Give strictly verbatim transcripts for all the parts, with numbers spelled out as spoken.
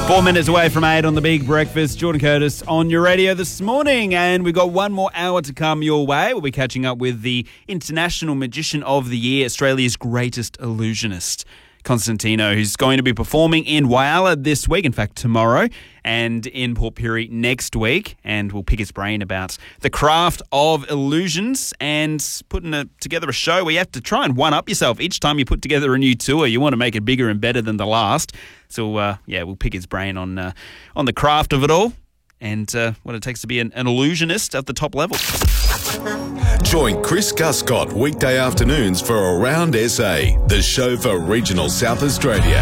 Four minutes away from eight on the Big Breakfast. Jordan Curtis on your radio this morning. And we've got one more hour to come your way. We'll be catching up with the International Magician of the Year, Australia's greatest illusionist, Constantino, who's going to be performing in Whyalla this week, in fact tomorrow, and in Port Pirie next week. And we'll pick his brain about the craft of illusions and putting a, together a show where you have to try and one-up yourself. Each time you put together a new tour, you want to make it bigger and better than the last. So, uh, yeah, we'll pick his brain on uh, on the craft of it all and uh, what it takes to be an, an illusionist at the top level. Join Chris Guscott weekday afternoons for Around S A, the show for regional South Australia.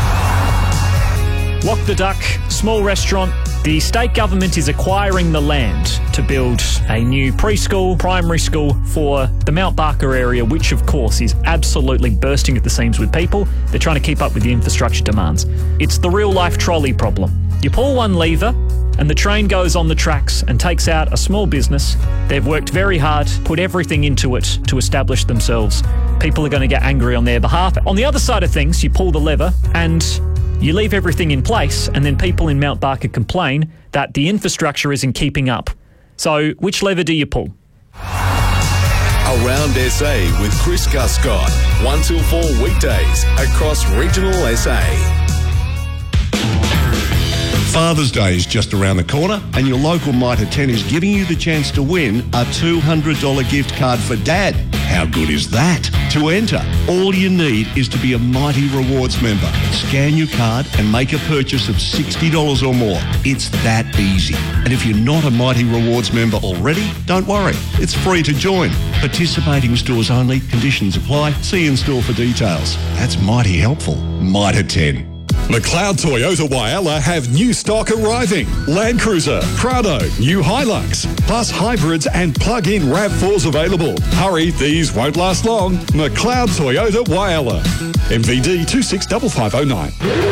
Walk the Duck, small restaurant. The state government is acquiring the land to build a new preschool, primary school for the Mount Barker area, which of course is absolutely bursting at the seams with people. They're trying to keep up with the infrastructure demands. It's the real life trolley problem. You pull one lever and the train goes on the tracks and takes out a small business. They've worked very hard, put everything into it to establish themselves. People are going to get angry on their behalf. On the other side of things, you pull the lever and you leave everything in place, and then people in Mount Barker complain that the infrastructure isn't keeping up. So which lever do you pull? Around S A with Chris Guscott, one till four weekdays across regional S A. Father's Day is just around the corner, and your local Mitre ten is giving you the chance to win a two hundred dollars gift card for Dad. How good is that? To enter, all you need is to be a Mighty Rewards member. Scan your card and make a purchase of sixty dollars or more. It's that easy. And if you're not a Mighty Rewards member already, don't worry. It's free to join. Participating stores only. Conditions apply. See in store for details. That's mighty helpful. Mitre ten. McLeod Toyota Whyalla have new stock arriving. Land Cruiser, Prado, new Hilux, plus hybrids and plug-in RAV fours available. Hurry, these won't last long. McLeod Toyota Whyalla. M V D two six five five oh nine.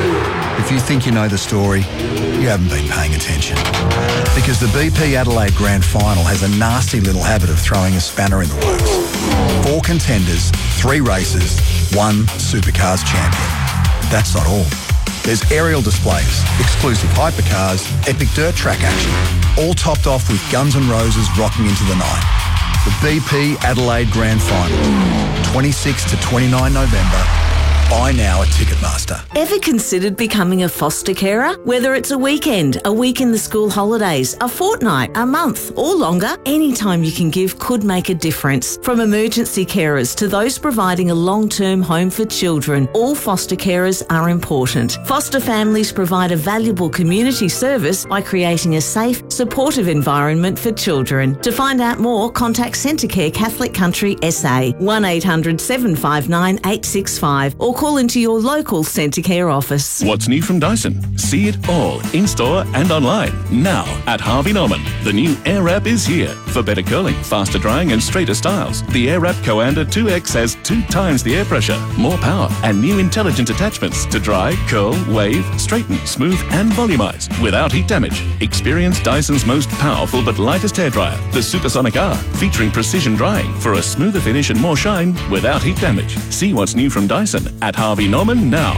If you think you know the story, you haven't been paying attention. Because the B P Adelaide Grand Final has a nasty little habit of throwing a spanner in the works. Four contenders, three races, one Supercars champion. That's not all. There's aerial displays, exclusive hypercars, epic dirt track action, all topped off with Guns N' Roses rocking into the night. The B P Adelaide Grand Final, twenty-sixth to twenty-ninth November. Buy now at Ticketmaster. Ever considered becoming a foster carer? Whether it's a weekend, a week in the school holidays, a fortnight, a month, or longer, any time you can give could make a difference. From emergency carers to those providing a long-term home for children, all foster carers are important. Foster families provide a valuable community service by creating a safe, supportive environment for children. To find out more, contact Centrecare Catholic Country S A, one eight hundred seven five nine eight six five, or call into your local Centrecare office. What's new from Dyson? See it all in-store and online. Now at Harvey Norman. The new Airwrap is here for better curling, faster drying and straighter styles. The Airwrap Coanda two X has two times the air pressure, more power and new intelligent attachments to dry, curl, wave, straighten, smooth and volumize without heat damage. Experience Dyson's most powerful but lightest hairdryer, the Supersonic R, featuring precision drying for a smoother finish and more shine without heat damage. See what's new from Dyson at Harvey Norman now.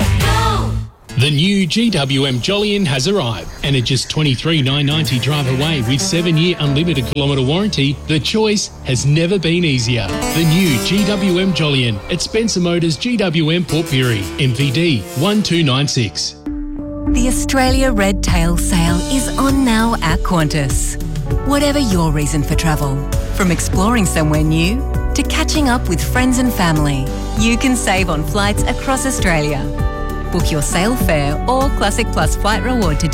The new G W M Jolyon has arrived, and at just twenty-three thousand nine hundred ninety drive away with seven-year unlimited kilometre warranty, the choice has never been easier. The new G W M Jolyon at Spencer Motors G W M Port Pirie, M V D one two nine six. The Australia Red Tail Sale is on now at Qantas. Whatever your reason for travel, from exploring somewhere new to catching up with friends and family, you can save on flights across Australia. Book your sale fare or Classic Plus flight reward today